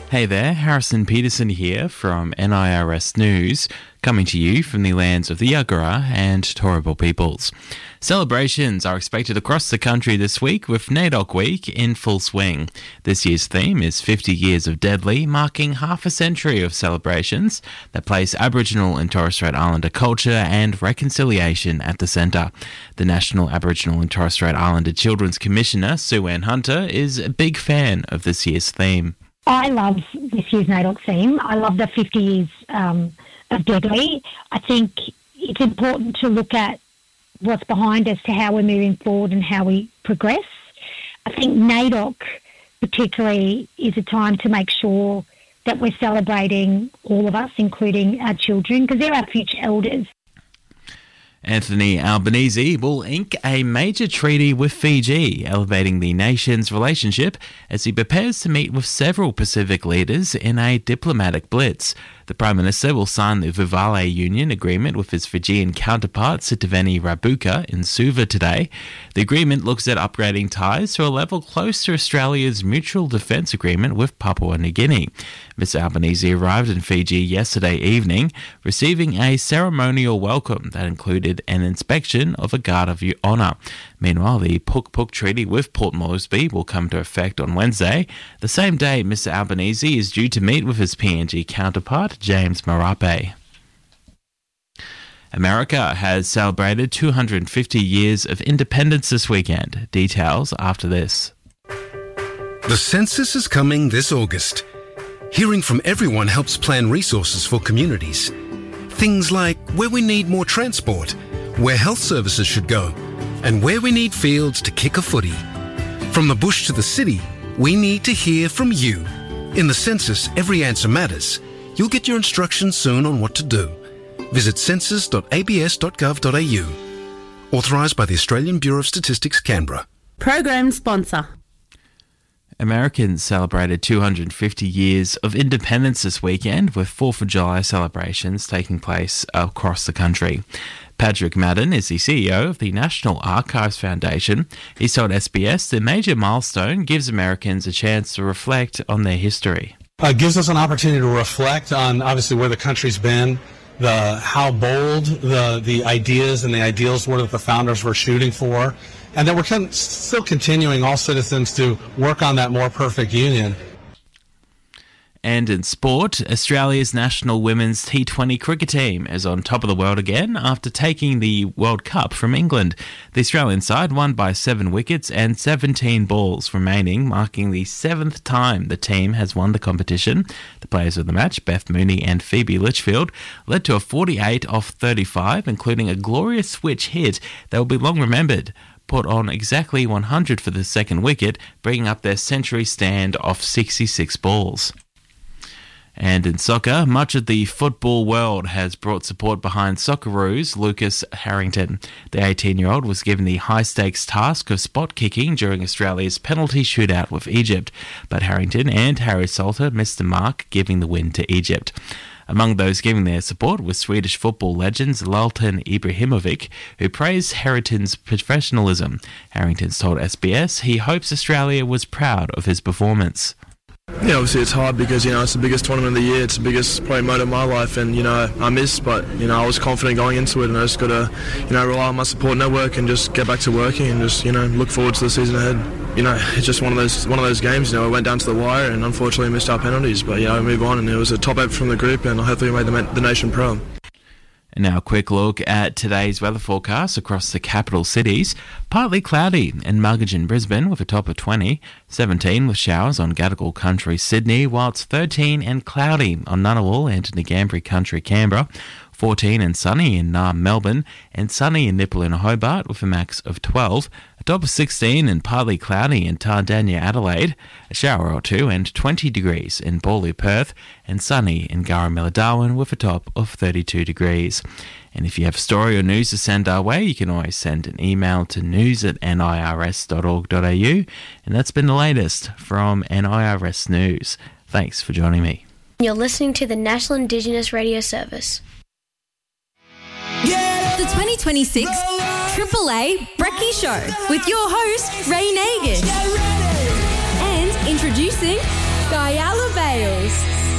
Hey there, Harrison Peterson here from NIRS News, coming to you from the lands of the Yagara and Turrbal peoples. Celebrations are expected across the country this week with NAIDOC Week in full swing. This year's theme is 50 Years of Deadly, marking half a century of celebrations that place Aboriginal and Torres Strait Islander culture and reconciliation at the centre. The National Aboriginal and Torres Strait Islander Children's Commissioner, Sue Ann Hunter, is a big fan of this year's theme. I love this year's NAIDOC theme. I love the 50 years of Deadly. I think it's important to look at what's behind us to how we're moving forward and how we progress. I think NAIDOC particularly is a time to make sure that we're celebrating all of us, including our children, because they're our future elders. Anthony Albanese will ink a major treaty with Fiji, elevating the nation's relationship as he prepares to meet with several Pacific leaders in a diplomatic blitz. The Prime Minister will sign the Vivale Union agreement with his Fijian counterpart Sitiveni Rabuka in Suva today. The agreement looks at upgrading ties to a level close to Australia's mutual defence agreement with Papua New Guinea. Mr Albanese arrived in Fiji yesterday evening, receiving a ceremonial welcome that included an inspection of a Guard of Honour. Meanwhile, the Puk Puk Treaty with Port Moresby will come to effect on Wednesday, the same day Mr Albanese is due to meet with his PNG counterpart, James Marape. America has celebrated 250 years of independence this weekend. Details after this. The census is coming this August. Hearing from everyone helps plan resources for communities. Things like where we need more transport, where health services should go, and where we need fields to kick a footy. From the bush to the city, we need to hear from you. In the census, every answer matters. You'll get your instructions soon on what to do. Visit census.abs.gov.au. Authorised by the Australian Bureau of Statistics, Canberra. Program sponsor. Americans celebrated 250 years of independence this weekend, with 4th of July celebrations taking place across the country. Patrick Madden is the CEO of the National Archives Foundation. He told SBS the major milestone gives Americans a chance to reflect on their history. It gives us an opportunity to reflect on, obviously, where the country's been, how bold the ideas and the ideals were that the founders were shooting for, and that we're still continuing, all citizens, to work on that more perfect union. And in sport, Australia's national women's T20 cricket team is on top of the world again after taking the World Cup from England. The Australian side won by 7 wickets and 17 balls remaining, marking the 7th time the team has won the competition. The players of the match, Beth Mooney and Phoebe Litchfield, led to a 48 off 35, including a glorious switch hit that will be long remembered. Put on exactly 100 for the second wicket, bringing up their century stand off 66 balls. And in soccer, much of the football world has brought support behind Socceroos Lucas Harrington. The 18-year-old was given the high-stakes task of spot kicking during Australia's penalty shootout with Egypt, but Harrington and Harry Salter missed the mark, giving the win to Egypt. Among those giving their support were Swedish football legends Zlatan Ibrahimovic, who praised Harrington's professionalism. Harrington told SBS he hopes Australia was proud of his performance. Yeah, obviously it's hard because, it's the biggest tournament of the year. It's the biggest probably moment of my life, and, I missed, but, I was confident going into it, and I just got to, rely on my support network and just get back to working and just, look forward to the season ahead. It's just one of those games, it went down to the wire and unfortunately missed our penalties, but, we move on, and it was a top effort from the group, and hopefully we made the nation proud. And now a quick look at today's weather forecast across the capital cities. Partly cloudy in Muggeridge and Brisbane with a top of 20, 17 with showers on Gadigal Country, Sydney, while it's 13 and cloudy on Ngunnawal and Ngambri Country, Canberra, 14 and sunny in Naarm, Melbourne, and sunny in Nipaluna, Hobart with a max of 12, a top of 16 and partly cloudy in Tardania, Adelaide, a shower or two and 20 degrees in Bawley, Perth, and sunny in Garamilla, Darwin with a top of 32 degrees. And if you have a story or news to send our way, you can always send an email to news@nirs.org.au. And that's been the latest from NIRS News. Thanks for joining me. You're listening to the National Indigenous Radio Service. The 2026 AAA Brekkie Show with your host, Ray Nagus. And introducing Guyala Bale.